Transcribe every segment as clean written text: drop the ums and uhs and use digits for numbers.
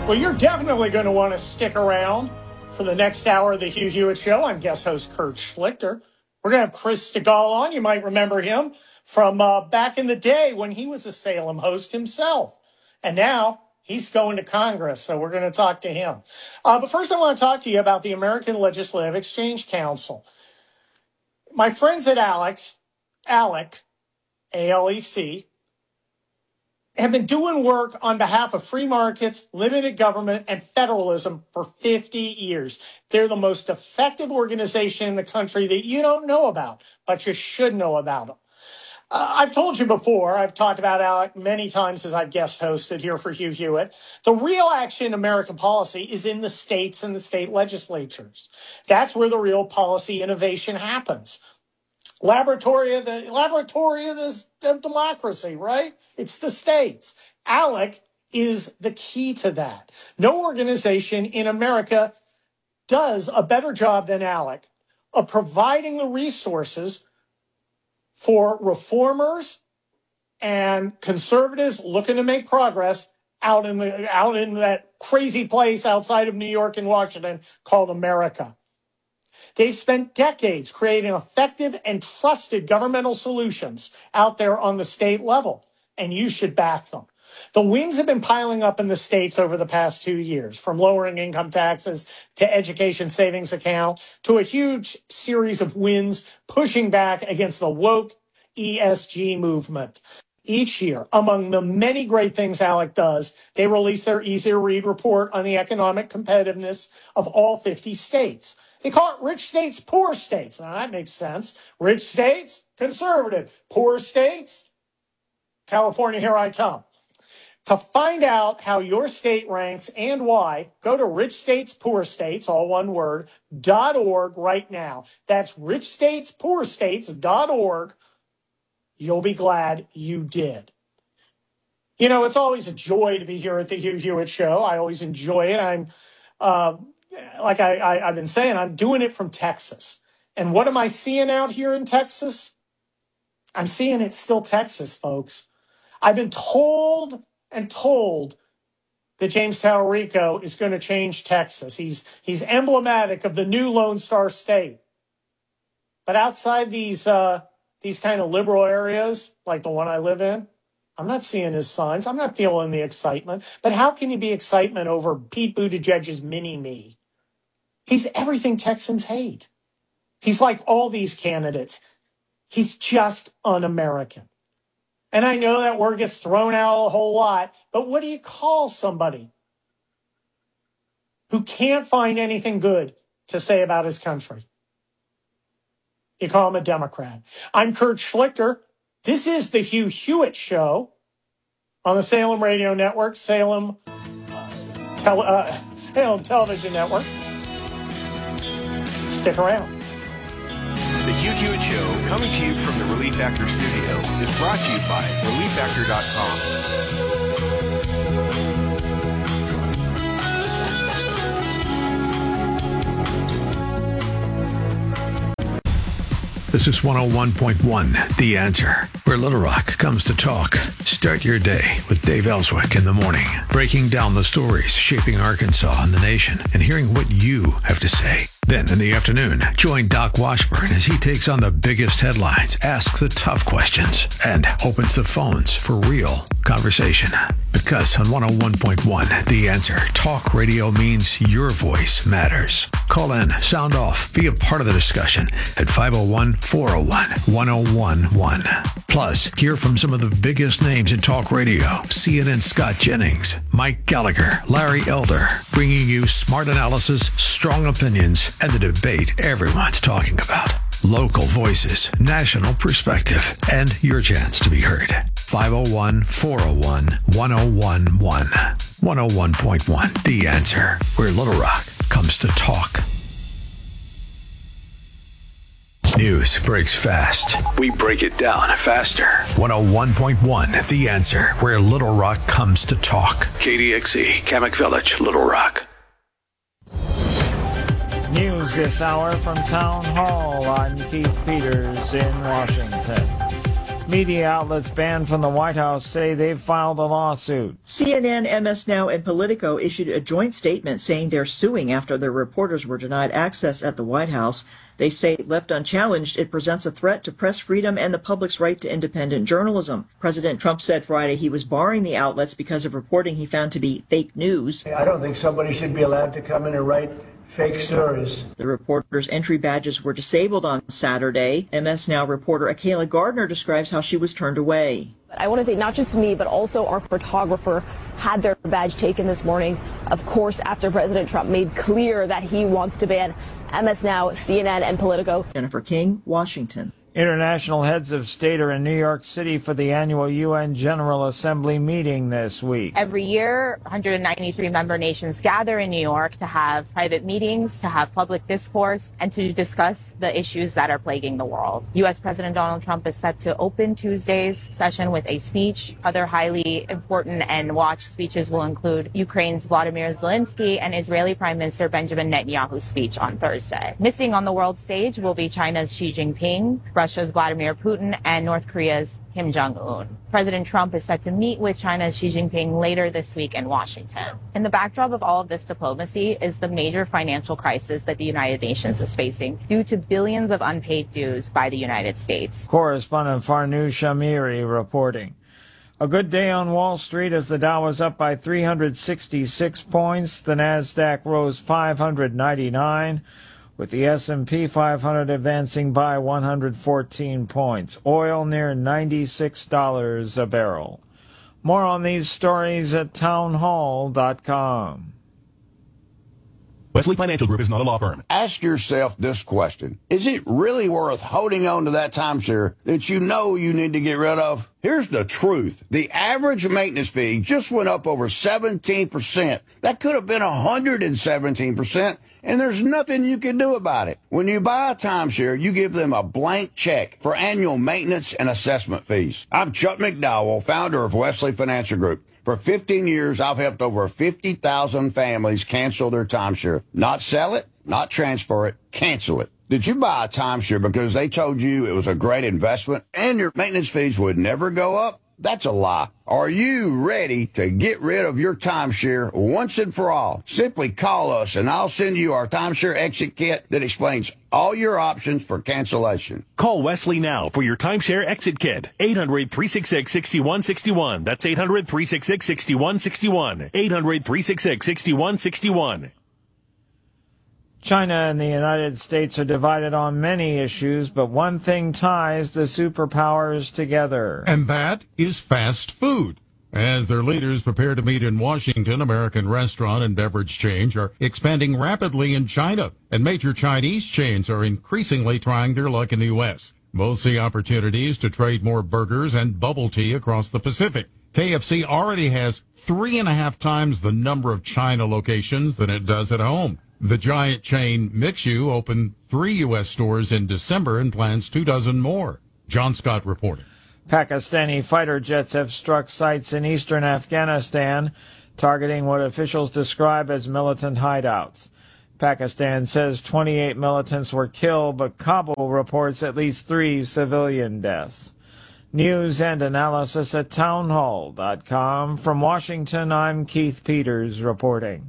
Well, you're definitely going to want to stick around for the next hour of the Hugh Hewitt Show. I'm guest host Kurt Schlichter. We're going to have Chris Stigall on. You might remember him from back in the day when he was a Salem host himself. And now he's going to Congress, so we're going to talk to him. But first, I want to talk to you about the American Legislative Exchange Council. My friends at ALEC, A-L-E-C, have been doing work on behalf of free markets, limited government, and federalism for 50 years. They're the most effective organization in the country that you don't know about, but you should know about them. I've told you before, I've talked about ALEC many times as I've guest hosted here for Hugh Hewitt. The real action in American policy is in the states and the state legislatures. That's where the real policy innovation happens. Laboratory of the democracy, right? It's the states. ALEC is the key to that. No organization in America does a better job than ALEC of providing the resources for reformers and conservatives looking to make progress out in that crazy place outside of New York and Washington called America. They've spent decades creating effective and trusted governmental solutions out there on the state level, and you should back them. The wins have been piling up in the states over the past 2 years, from lowering income taxes to education savings account to a huge series of wins pushing back against the woke ESG movement. Each year, among the many great things ALEC does, they release their easy-to-read report on the economic competitiveness of all 50 states. They call it rich states, poor states. Now, that makes sense. Rich states, conservative. Poor states, California, here I come. To find out how your state ranks and why, go to Rich States, Poor States, all one word, .org right now. That's richstatespoorstates.org. You'll be glad you did. You know, it's always a joy to be here at the Hugh Hewitt Show. I always enjoy it. I've been saying, I'm doing it from Texas. And what am I seeing out here in Texas? I'm seeing it's still Texas, folks. I've been told that James Talarico is going to change Texas. He's emblematic of the new Lone Star State. But outside these kind of liberal areas, like the one I live in, I'm not seeing his signs. I'm not feeling the excitement. But how can you be excitement over Pete Buttigieg's mini-me? He's everything Texans hate. He's like all these candidates. He's just un-American. And I know that word gets thrown out a whole lot, but what do you call somebody who can't find anything good to say about his country? You call him a Democrat. I'm Kurt Schlichter. This is the Hugh Hewitt Show on the Salem Radio Network, Salem Television Network. Stick around. The Hugh Hewitt Show, coming to you from the Relief Factor studio, is brought to you by ReliefFactor.com. This is 101.1, The Answer, where Little Rock comes to talk. Start your day with Dave Ellswick in the morning, breaking down the stories shaping Arkansas and the nation, and hearing what you have to say. Then in the afternoon, join Doc Washburn as he takes on the biggest headlines, asks the tough questions, and opens the phones for real conversation. Because on 101.1, The Answer, talk radio means your voice matters. Call in, sound off, be a part of the discussion at 501-401-1011. Plus, hear from some of the biggest names in talk radio. CNN Scott Jennings, Mike Gallagher, Larry Elder, bringing you smart analysis, strong opinions, and the debate everyone's talking about. Local voices, national perspective, and your chance to be heard. 501-401-1011. 101.1, The Answer, where Little Rock comes to talk. News breaks fast. We break it down faster. 101.1, The Answer, where Little Rock comes to talk. KDXE, Kamak Village, Little Rock. News this hour from Town Hall. I'm Keith Peters in Washington. Media outlets banned from the White House say they've filed a lawsuit. CNN, MS Now, and Politico issued a joint statement saying they're suing after their reporters were denied access at the White House. They say, left unchallenged, it presents a threat to press freedom and the public's right to independent journalism. President Trump said Friday he was barring the outlets because of reporting he found to be fake news. I don't think somebody should be allowed to come in and write fake stories. The reporters' entry badges were disabled on Saturday. MS Now reporter Akayla Gardner describes how she was turned away. I want to say not just me, but also our photographer had their badge taken this morning, of course, after President Trump made clear that he wants to ban MS Now, CNN, and Politico. Jennifer King, Washington. International heads of state are in New York City for the annual UN General Assembly meeting this week. Every year, 193 member nations gather in New York to have private meetings, to have public discourse, and to discuss the issues that are plaguing the world. U.S. President Donald Trump is set to open Tuesday's session with a speech. Other highly important and watched speeches will include Ukraine's Volodymyr Zelensky and Israeli Prime Minister Benjamin Netanyahu's speech on Thursday. Missing on the world stage will be China's Xi Jinping, Russia's Vladimir Putin, and North Korea's Kim Jong-un. President Trump is set to meet with China's Xi Jinping later this week in Washington. In the backdrop of all of this diplomacy is the major financial crisis that the United Nations is facing due to billions of unpaid dues by the United States. Correspondent Farnoosh Shamiri reporting. A good day on Wall Street as the Dow was up by 366 points. The Nasdaq rose 599. With the S&P 500 advancing by 114 points. Oil near $96 a barrel. More on these stories at townhall.com. Wesley Financial Group is not a law firm. Ask yourself this question. Is it really worth holding on to that timeshare that you know you need to get rid of? Here's the truth. The average maintenance fee just went up over 17%. That could have been 117%, and there's nothing you can do about it. When you buy a timeshare, you give them a blank check for annual maintenance and assessment fees. I'm Chuck McDowell, founder of Wesley Financial Group. For 15 years, I've helped over 50,000 families cancel their timeshare. Not sell it, not transfer it, cancel it. Did you buy a timeshare because they told you it was a great investment and your maintenance fees would never go up? That's a lie. Are you ready to get rid of your timeshare once and for all? Simply call us and I'll send you our timeshare exit kit that explains all your options for cancellation. Call Wesley now for your timeshare exit kit. 800-366-6161. That's 800-366-6161. 800-366-6161. China and the United States are divided on many issues, but one thing ties the superpowers together. And that is fast food. As their leaders prepare to meet in Washington, American restaurant and beverage chains are expanding rapidly in China, and major Chinese chains are increasingly trying their luck in the U.S. Both see opportunities to trade more burgers and bubble tea across the Pacific. KFC already has 3.5 times the number of China locations than it does at home. The giant chain Mixu opened 3 U.S. stores in December and plans 24 more. John Scott reporting. Pakistani fighter jets have struck sites in eastern Afghanistan, targeting what officials describe as militant hideouts. Pakistan says 28 militants were killed, but Kabul reports at least 3 civilian deaths. News and analysis at townhall.com. From Washington, I'm Keith Peters reporting.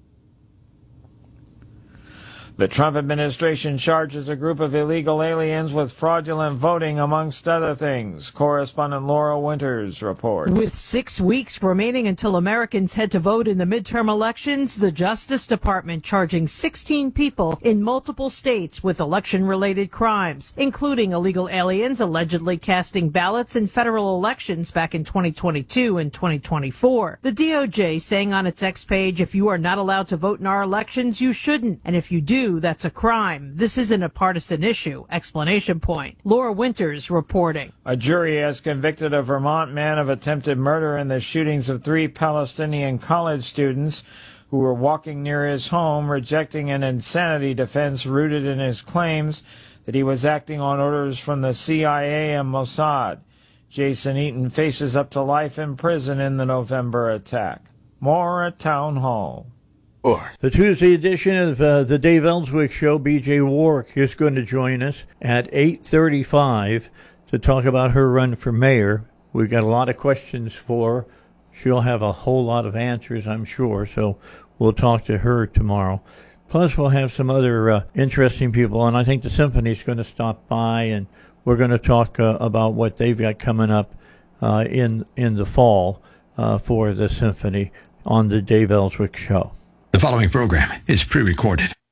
The Trump administration charges a group of illegal aliens with fraudulent voting, amongst other things. Correspondent Laura Winters reports. With 6 weeks remaining until Americans head to vote in the midterm elections, the Justice Department charging 16 people in multiple states with election-related crimes, including illegal aliens allegedly casting ballots in federal elections back in 2022 and 2024. The DOJ saying on its X page, if you are not allowed to vote in our elections, you shouldn't. And if you do, that's a crime. This isn't a partisan issue. Explanation point. Laura Winters reporting. A jury has convicted a Vermont man of attempted murder in the shootings of 3 Palestinian college students who were walking near his home, rejecting an insanity defense rooted in his claims that he was acting on orders from the CIA and Mossad. Jason Eaton faces up to life in prison in the November attack. More at Town Hall. The Tuesday edition of the Dave Ellswick Show, B.J. Warwick is going to join us at 8:35 to talk about her run for mayor. We've got a lot of questions for her. She'll have a whole lot of answers, I'm sure, so we'll talk to her tomorrow. Plus, we'll have some other interesting people, and I think the symphony's going to stop by, and we're going to talk about what they've got coming up in the fall for the symphony on the Dave Ellswick Show. The following program is pre-recorded.